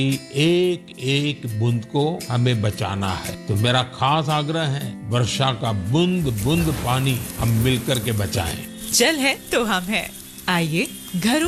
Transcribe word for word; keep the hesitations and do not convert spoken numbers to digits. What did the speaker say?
एक एक बूंद को हमें बचाना है। तो मेरा खास आग्रह है, वर्षा का बूंद बूंद पानी हम मिलकर के बचाएं। जल है तो हम है। आइए घरों